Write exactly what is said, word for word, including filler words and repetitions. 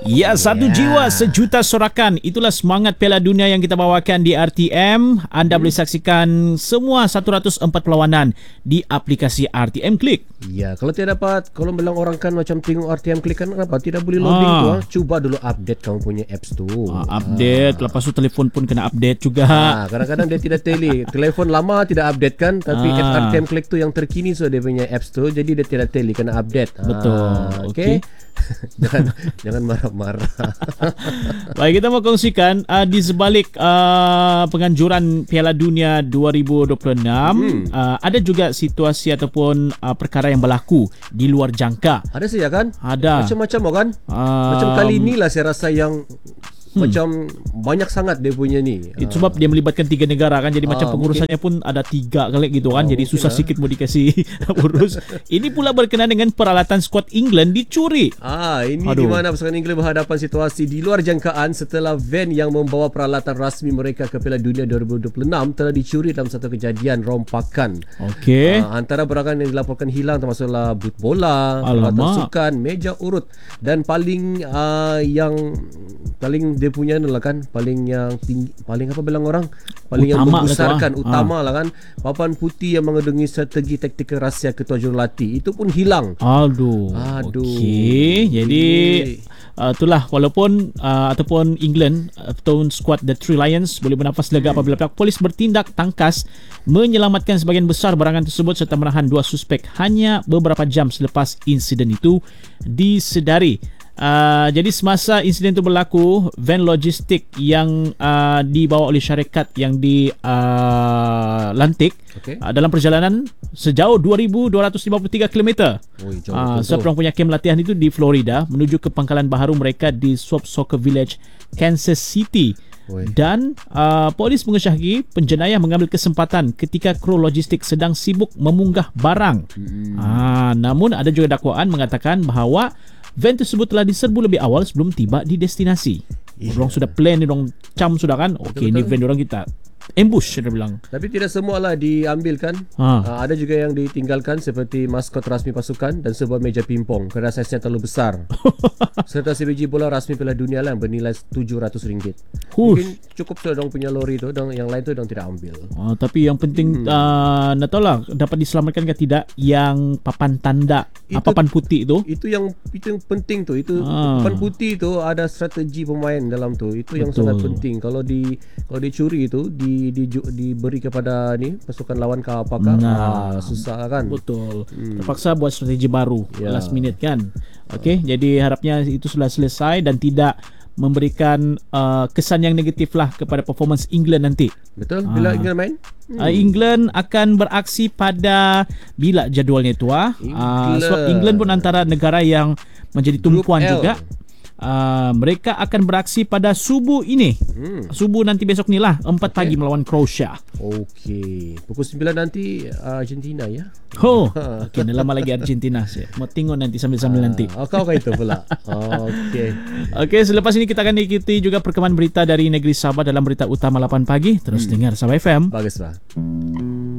Ya, satu yeah. jiwa sejuta sorakan. Itulah semangat Piala Dunia yang kita bawakan di R T M. Anda hmm. boleh saksikan semua seratus empat perlawanan di aplikasi R T M Click. Ya, kalau tidak dapat, kalau bilang orang kan macam tengok R T M Click kan kenapa tidak boleh loading ah. tu ah. Cuba dulu update kamu punya apps tu. Ah, update, ah. lepas tu telefon pun kena update juga. Ah, kadang-kadang dia tidak teli. Telefon lama tidak update kan, tapi ah. apps R T M Click tu yang terkini so dia punya apps tu, jadi dia tidak teli, kena update. Betul. Ah, Okey. Okay. jangan jangan marah-marah. Baik, kita mau kongsikan uh, di sebalik uh, penganjuran Piala Dunia dua ribu dua puluh enam hmm. uh, ada juga situasi ataupun uh, perkara yang berlaku di luar jangka. Ada sih ya kan? Ada. Macam-macam kan? Uh, Macam kali inilah saya rasa yang Hmm. macam banyak sangat dia punya ni. Itu sebab dia melibatkan tiga negara kan, jadi ah, macam pengurusannya mungkin pun ada tiga kali gitu kan, oh, jadi susah lah. sikit mau dikasih urus. Ini pula berkenaan dengan peralatan skuad England dicuri. Ah, ini Aduh. di mana pasukan England berhadapan situasi di luar jangkaan setelah van yang membawa peralatan rasmi mereka ke Piala Dunia dua ribu dua puluh enam telah dicuri dalam satu kejadian rompakan. Okey. Ah, antara barangan yang dilaporkan hilang termasuklah boot bola, peralatan sukan, meja urut dan paling uh, yang paling dia punya adalah kan paling yang tinggi, paling apa bilang orang paling utama yang membesarkan lah utama ha. lah kan papan putih yang mengandungi strategi taktikal rahsia ketua jurulatih itu pun hilang. Aduh. Aduh. Okey, jadi uh, itulah walaupun uh, ataupun England ataupun skuad The Three Lions boleh bernafas lega hmm. apabila pihak polis bertindak tangkas menyelamatkan sebahagian besar barangan tersebut serta menahan dua suspek hanya beberapa jam selepas insiden itu disedari. Uh, jadi semasa insiden itu berlaku, van logistik yang uh, dibawa oleh syarikat yang dilantik uh, okay. uh, dalam perjalanan sejauh dua ribu dua ratus lima puluh tiga kilometer. Uh, sebab orang punya kem latihan itu di Florida menuju ke pangkalan baharu mereka di Swamp Soccer Village, Kansas City. Oi. Dan uh, polis mengesyaki penjenayah mengambil kesempatan ketika kru logistik sedang sibuk memunggah barang. Hmm. Uh, namun ada juga dakwaan mengatakan bahawa van tersebut telah diserbu lebih awal sebelum tiba di destinasi. Yeah. Orang sudah plan ni, orang cam sudah kan. Okey, ni van orang kita ambush dia bilang. Tapi tidak semualah diambil kan. Ha. Uh, ada juga yang ditinggalkan seperti maskot rasmi pasukan dan sebuah meja pingpong kerana saiznya terlalu besar. Serta sebiji bola rasmi Piala Dunia lah yang bernilai tujuh ratus ringgit. Hush. Mungkin cukup sudah dong punya lori tu, dan yang lain tu dong tidak ambil. Uh, tapi yang penting hmm. uh, nak tahu lah dapat diselamatkan ke tidak yang papan tanda, itu, uh, papan putih tu. Itu yang itu yang penting tu. Itu uh. papan putih tu ada strategi pemain dalam tu. Itu yang Betul. sangat penting. Kalau di kalau dicuri itu di Di, di, diberi kepada ni pasukan lawan ke apakah nah, ah, susah kan. Betul. hmm. Terpaksa buat strategi baru yeah. last minute kan. Okey, uh. jadi harapnya itu sudah selesai dan tidak memberikan uh, kesan yang negatif lah kepada performance England nanti. Betul. Bila uh. England main? Hmm. Uh, England akan beraksi pada bila jadualnya itu ah. Uh, sebab England pun antara negara yang menjadi tumpuan juga. Uh, mereka akan beraksi pada subuh ini. Hmm. Subuh nanti besok ni lah, empat okay. pagi melawan Croatia. Okey. Pukul sembilan nanti uh, Argentina ya. Oh. Okey, dah lama lagi Argentina sih. Mau tengok nanti sambil-sambil uh, nanti. Oh, kau kau itu pula. Okey. Okey, selepas ini kita akan ikuti juga perkembangan berita dari negeri Sabah dalam berita utama lapan pagi. Terus hmm. dengar Sabah F M. Bagus, Pak.